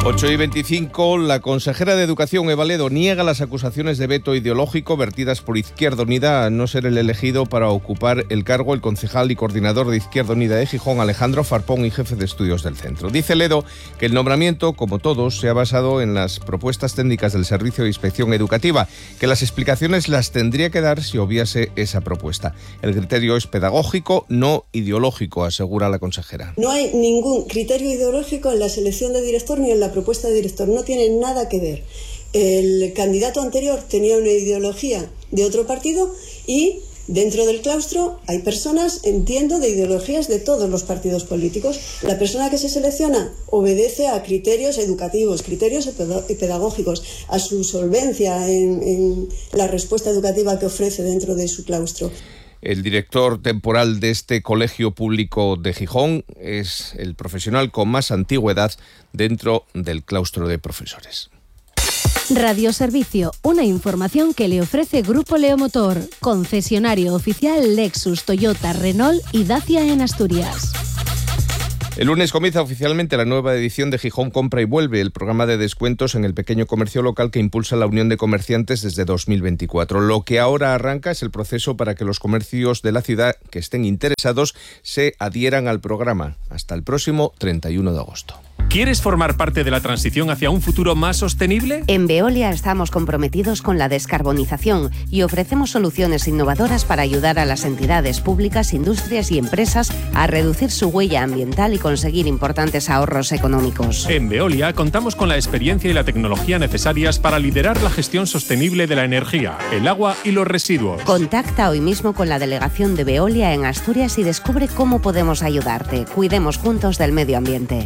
8:25, la consejera de Educación, Eva Ledo, niega las acusaciones de veto ideológico vertidas por Izquierda Unida a no ser el elegido para ocupar el cargo el concejal y coordinador de Izquierda Unida de Gijón, Alejandro Farpón, y jefe de estudios del centro. Dice Ledo que el nombramiento, como todos, se ha basado en las propuestas técnicas del Servicio de Inspección Educativa, que las explicaciones las tendría que dar si obviase esa propuesta. El criterio es pedagógico, no ideológico, asegura la consejera. No hay ningún criterio ideológico en la selección de director ni en la propuesta de director, no tiene nada que ver. El candidato anterior tenía una ideología de otro partido y dentro del claustro hay personas, entiendo, de ideologías de todos los partidos políticos. La persona que se selecciona obedece a criterios educativos, criterios pedagógicos, a su solvencia en la respuesta educativa que ofrece dentro de su claustro. El director temporal de este colegio público de Gijón es el profesional con más antigüedad dentro del claustro de profesores. Radioservicio, una información que le ofrece Grupo Leomotor, concesionario oficial Lexus, Toyota, Renault y Dacia en Asturias. El lunes comienza oficialmente la nueva edición de Gijón Compra y Vuelve, el programa de descuentos en el pequeño comercio local que impulsa la Unión de Comerciantes desde 2024. Lo que ahora arranca es el proceso para que los comercios de la ciudad que estén interesados se adhieran al programa hasta el próximo 31 de agosto. ¿Quieres formar parte de la transición hacia un futuro más sostenible? En Veolia estamos comprometidos con la descarbonización y ofrecemos soluciones innovadoras para ayudar a las entidades públicas, industrias y empresas a reducir su huella ambiental y conseguir importantes ahorros económicos. En Veolia contamos con la experiencia y la tecnología necesarias para liderar la gestión sostenible de la energía, el agua y los residuos. Contacta hoy mismo con la delegación de Veolia en Asturias y descubre cómo podemos ayudarte. Cuidemos juntos del medio ambiente.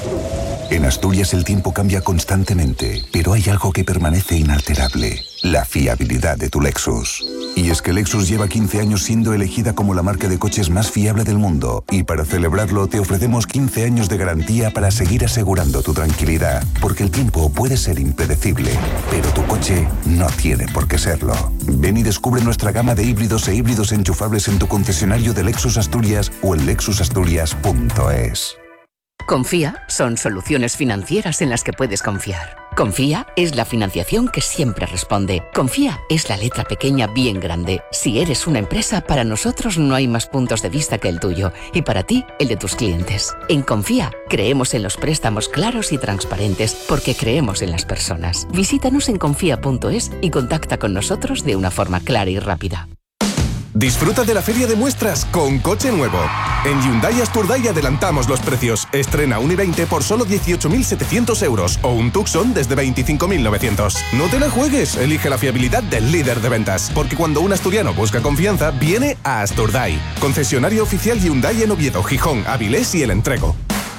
En Asturias el tiempo cambia constantemente, pero hay algo que permanece inalterable: la fiabilidad de tu Lexus. Y es que Lexus lleva 15 años siendo elegida como la marca de coches más fiable del mundo, y para celebrarlo te ofrecemos 15 años de garantía para seguir asegurando tu tranquilidad, porque el tiempo puede ser impredecible, pero tu coche no tiene por qué serlo. Ven y descubre nuestra gama de híbridos e híbridos enchufables en tu concesionario de Lexus Asturias o en lexusasturias.es. Confía son soluciones financieras en las que puedes confiar. Confía es la financiación que siempre responde. Confía es la letra pequeña bien grande. Si eres una empresa, para nosotros no hay más puntos de vista que el tuyo y para ti, el de tus clientes. En Confía creemos en los préstamos claros y transparentes porque creemos en las personas. Visítanos en confía.es y contacta con nosotros de una forma clara y rápida. Disfruta de la feria de muestras con coche nuevo. En Hyundai Asturdai adelantamos los precios. Estrena un i20 por solo 18.700 euros o un Tucson desde 25.900. No te la juegues, elige la fiabilidad del líder de ventas. Porque cuando un asturiano busca confianza, viene a Asturdai. Concesionario oficial Hyundai en Oviedo, Gijón, Avilés y El Entrego.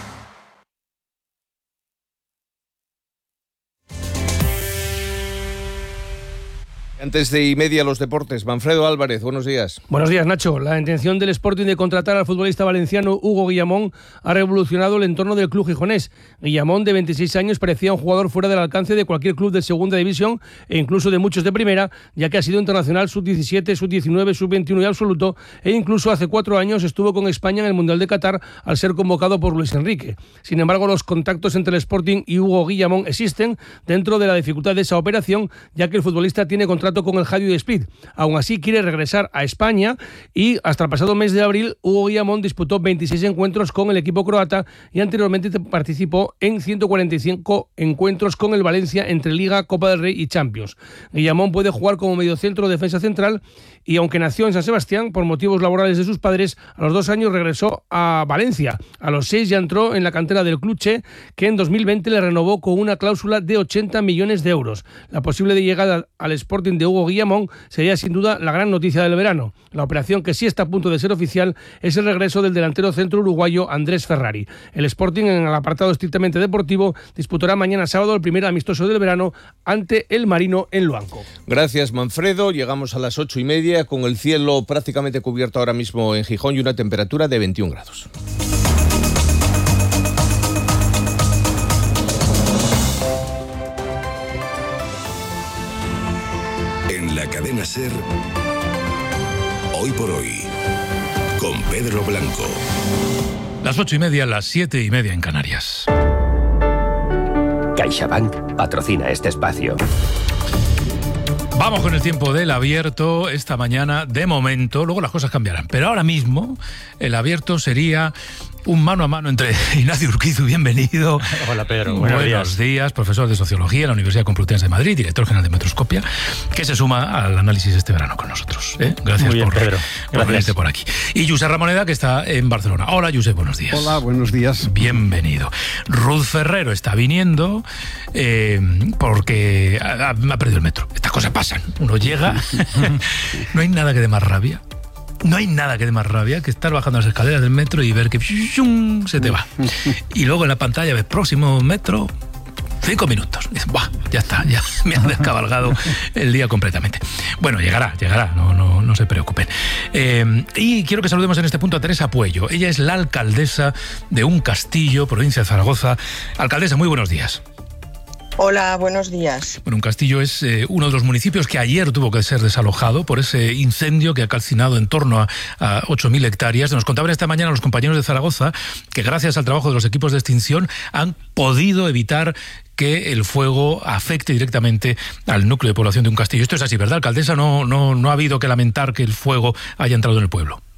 Antes de 1:30 los deportes, Manfredo Álvarez, buenos días. Buenos días, Nacho. La intención del Sporting de contratar al futbolista valenciano Hugo Guillamón ha revolucionado el entorno del club gijonés. Guillamón, de 26 años, parecía un jugador fuera del alcance de cualquier club de segunda división e incluso de muchos de primera, ya que ha sido internacional sub-17, sub-19, sub-21 y absoluto, e incluso hace 4 años estuvo con España en el Mundial de Qatar al ser convocado por Luis Enrique. Sin embargo, los contactos entre el Sporting y Hugo Guillamón existen dentro de la dificultad de esa operación, ya que el futbolista tiene contrato con el Hajduk Split. Aún así quiere regresar a España y hasta el pasado mes de abril Hugo Guillamón disputó 26 encuentros con el equipo croata y anteriormente participó en 145 encuentros con el Valencia entre Liga, Copa del Rey y Champions. Guillamón puede jugar como mediocentro o defensa central y aunque nació en San Sebastián por motivos laborales de sus padres, a los 2 años regresó a Valencia. A los 6 ya entró en la cantera del Club Che, que en 2020 le renovó con una cláusula de 80 millones de euros. La posible llegada al Sporting de Hugo Guillamón sería sin duda la gran noticia del verano. La operación que sí está a punto de ser oficial es el regreso del delantero centro uruguayo Andrés Ferrari. El Sporting, en el apartado estrictamente deportivo, disputará mañana sábado el primer amistoso del verano ante el Marino en Luanco. Gracias, Manfredo. Llegamos a las 8:30 con el cielo prácticamente cubierto ahora mismo en Gijón y una temperatura de 21 grados. En la cadena SER, Hoy por Hoy, con Pedro Blanco. Las 8:30, las 7:30 en Canarias. CaixaBank patrocina este espacio. Vamos con el tiempo del abierto esta mañana, de momento, luego las cosas cambiarán, pero ahora mismo el abierto sería un mano a mano entre Ignacio Urquizu, bienvenido. Hola Pedro, buenos días, profesor de Sociología en la Universidad Complutense de Madrid, director general de Metroscopia, que se suma al análisis este verano con nosotros. Gracias. Muy bien, Pedro. Por venirte por aquí. Y Josep Ramoneda, que está en Barcelona. Hola Josep, buenos días. Hola, buenos días. Bienvenido. Ruth Ferrero está viniendo porque ha perdido el metro. Estas cosas pasan. Uno llega, no hay nada que dé más rabia. No hay nada que dé más rabia que estar bajando las escaleras del metro y ver que se te va. Y luego en la pantalla ves próximo metro, 5 minutos. Y dices, ¡buah! Ya está, ya me han descabalgado el día completamente. Bueno, llegará, no se preocupen. Y quiero que saludemos en este punto a Teresa Puello. Ella es la alcaldesa de un castillo, provincia de Zaragoza. Alcaldesa, muy buenos días. Hola, buenos días. Bueno, un castillo es uno de los municipios que ayer tuvo que ser desalojado por ese incendio que ha calcinado en torno a 8.000 hectáreas. Nos contaban esta mañana los compañeros de Zaragoza que gracias al trabajo de los equipos de extinción han podido evitar que el fuego afecte directamente al núcleo de población de un castillo. Esto es así, ¿verdad, alcaldesa? No ha habido que lamentar que el fuego haya entrado en el pueblo.